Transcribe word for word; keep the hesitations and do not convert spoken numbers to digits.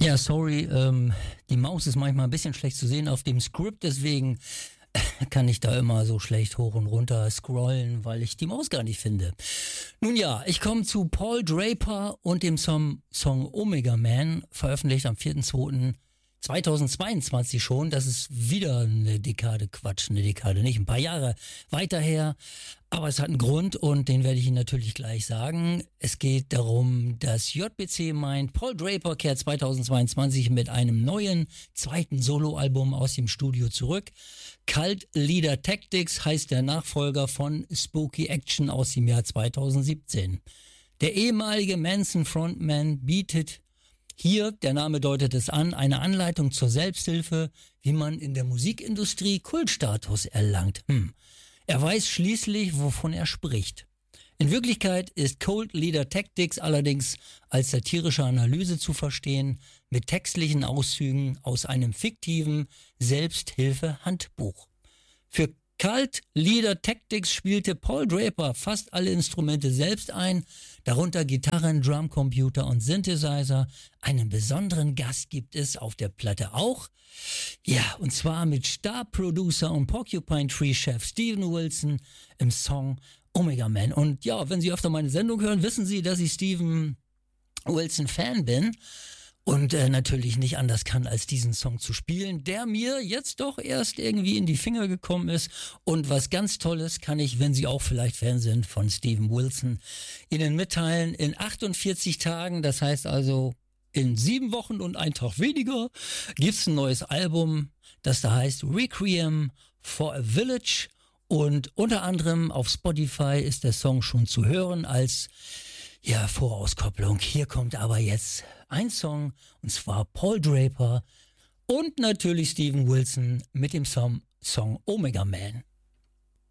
Ja, sorry, ähm, die Maus ist manchmal ein bisschen schlecht zu sehen auf dem Skript, deswegen kann ich da immer so schlecht hoch und runter scrollen, weil ich die Maus gar nicht finde. Nun ja, ich komme zu Paul Draper und dem Song, Song Omega Man, veröffentlicht am vierter zweiter zweitausendzweiundzwanzig schon. Das ist wieder eine Dekade Quatsch, eine Dekade nicht, ein paar Jahre weiter her. Aber es hat einen Grund und den werde ich Ihnen natürlich gleich sagen. Es geht darum, dass J B C meint, Paul Draper kehrt zweitausendzweiundzwanzig mit einem neuen zweiten Soloalbum aus dem Studio zurück. Cult Leader Tactics heißt der Nachfolger von Spooky Action aus dem Jahr zweitausendsiebzehn. Der ehemalige Manson-Frontman bietet hier, der Name deutet es an, eine Anleitung zur Selbsthilfe, wie man in der Musikindustrie Kultstatus erlangt. Hm. Er weiß schließlich, wovon er spricht. In Wirklichkeit ist Cult Leader Tactics allerdings als satirische Analyse zu verstehen, mit textlichen Auszügen aus einem fiktiven Selbsthilfe-Handbuch. Für Cult Leader Tactics spielte Paul Draper fast alle Instrumente selbst ein, darunter Gitarren, Drumcomputer und Synthesizer. Einen besonderen Gast gibt es auf der Platte auch. Ja, und zwar mit Star-Producer und Porcupine Tree-Chef Steven Wilson im Song Omega Man. Und ja, wenn Sie öfter meine Sendung hören, wissen Sie, dass ich Steven Wilson Fan bin. Und äh, natürlich nicht anders kann, als diesen Song zu spielen, der mir jetzt doch erst irgendwie in die Finger gekommen ist. Und was ganz Tolles kann ich, wenn Sie auch vielleicht Fan sind von Steven Wilson, Ihnen mitteilen. In achtundvierzig Tagen, das heißt also in sieben Wochen und ein Tag weniger, gibt's ein neues Album, das da heißt Requiem for a Village. Und unter anderem auf Spotify ist der Song schon zu hören als ja, Vorauskopplung. Hier kommt aber jetzt ein Song, und zwar Paul Draper und natürlich Steven Wilson mit dem Song, Song Omega Man.